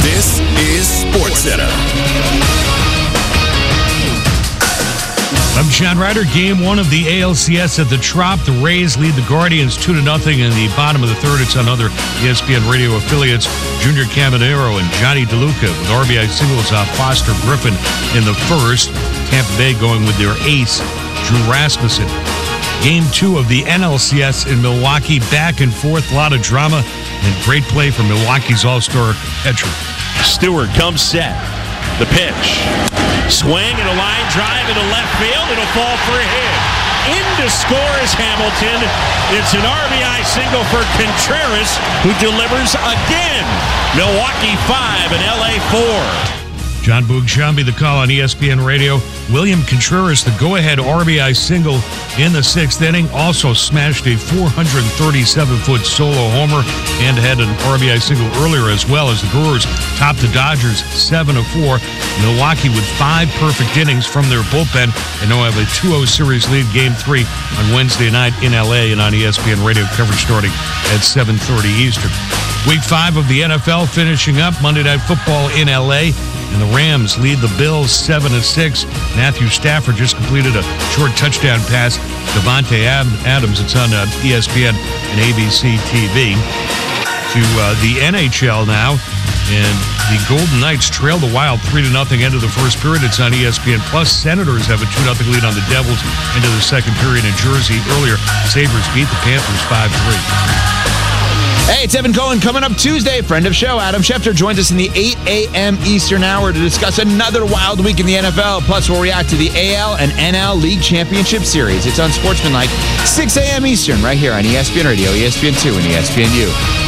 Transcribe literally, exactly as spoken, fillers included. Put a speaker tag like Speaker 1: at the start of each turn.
Speaker 1: This is SportsCenter.
Speaker 2: I'm John Ryder. Game one of the A L C S at the Trop. The Rays lead the Guardians two to nothing in the bottom of the third. It's on other E S P N radio affiliates. Junior Caminero and Johnny DeLuca with R B I singles off Foster Griffin in the first. Tampa Bay going with their ace, Drew Rasmussen. Game two of the N L C S in Milwaukee. Back and forth, a lot of drama and great play from Milwaukee's all-star catcher.
Speaker 3: Stewart comes set. The pitch. Swing and a line drive into left field. It'll fall for a hit. In to score is Hamilton. It's an R B I single for Contreras, who delivers again. Milwaukee five and L A four.
Speaker 2: John Boog-Shambi, the call on E S P N Radio. William Contreras, the go-ahead R B I single in the sixth inning, also smashed a four hundred thirty-seven foot solo homer and had an R B I single earlier as well as the Brewers topped the Dodgers seven to four. Milwaukee with five perfect innings from their bullpen and now have a two oh series lead game three on Wednesday night in L A and on E S P N Radio coverage starting at seven thirty Eastern. Week five of the N F L finishing up. Monday Night Football in L A. And the Rams lead the Bills seven to six. Matthew Stafford just completed a short touchdown pass. Devontae Adams, it's on uh, E S P N and A B C T V. To uh, the N H L now. And the Golden Knights trail the Wild three to nothing into the first period. It's on E S P N Plus. Senators have a two nothing lead on the Devils into the second period in Jersey. Earlier, Sabres beat the Panthers five three.
Speaker 4: Hey, it's Evan Cohen coming up Tuesday. Friend of show, Adam Schefter, joins us in the eight a.m. Eastern hour to discuss another wild week in the N F L. Plus, we'll react to the A L and N L League Championship Series. It's on Sportsmanlike, six a.m. Eastern, right here on E S P N Radio, E S P N two, and E S P N U.